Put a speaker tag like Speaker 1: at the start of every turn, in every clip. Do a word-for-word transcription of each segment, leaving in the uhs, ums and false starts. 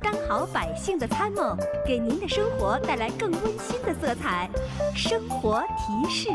Speaker 1: 三好百姓的参谋，给您的生活带来更温馨的色彩。生活提示。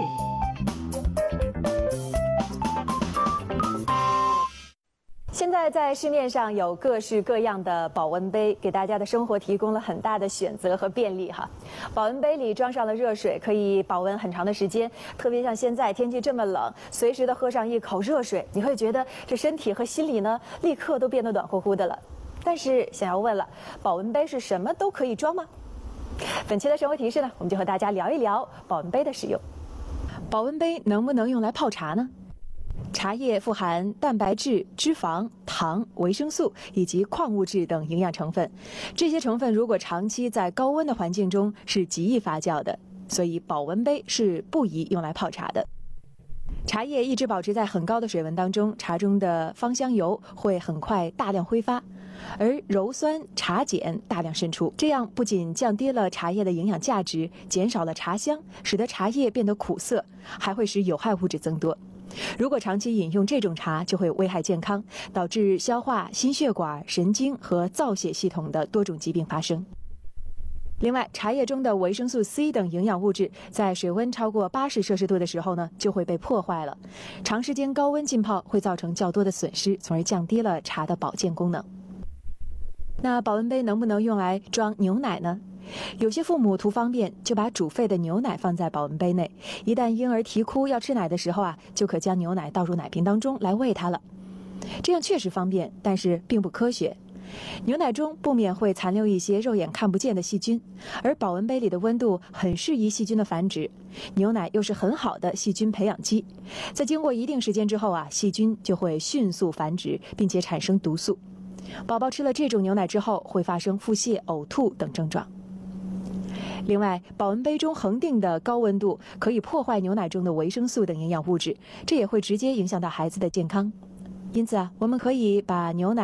Speaker 2: 现在在市面上有各式各样的保温杯，给大家的生活提供了很大的选择和便利哈。保温杯里装上了热水，可以保温很长的时间。特别像现在天气这么冷，随时的喝上一口热水，你会觉得这身体和心里呢，立刻都变得暖乎乎的了。但是想要问了，保温杯是什么都可以装吗？本期的生活提示呢，我们就和大家聊一聊保温杯的使用。保温杯能不能用来泡茶呢？茶叶富含蛋白质、脂肪、糖、维生素以及矿物质等营养成分，这些成分如果长期在高温的环境中是极易发酵的，所以保温杯是不宜用来泡茶的。茶叶一直保持在很高的水温当中，茶中的芳香油会很快大量挥发，而鞣酸、茶碱大量渗出，这样不仅降低了茶叶的营养价值，减少了茶香，使得茶叶变得苦涩，还会使有害物质增多。如果长期饮用这种茶，就会危害健康，导致消化、心血管、神经和造血系统的多种疾病发生。另外，茶叶中的维生素 C 等营养物质在水温超过八十摄氏度的时候呢，就会被破坏了。长时间高温浸泡会造成较多的损失，从而降低了茶的保健功能。那保温杯能不能用来装牛奶呢？有些父母图方便，就把煮沸的牛奶放在保温杯内，一旦婴儿啼哭要吃奶的时候啊，就可将牛奶倒入奶瓶当中来喂它了。这样确实方便，但是并不科学。牛奶中不免会残留一些肉眼看不见的细菌，而保温杯里的温度很适宜细菌的繁殖，牛奶又是很好的细菌培养基，在经过一定时间之后啊，细菌就会迅速繁殖，并且产生毒素。宝宝吃了这种牛奶之后，会发生腹泻、呕吐等症状。另外，保温杯中恒定的高温度可以破坏牛奶中的维生素等营养物质，这也会直接影响到孩子的健康。因此啊，我们可以把牛奶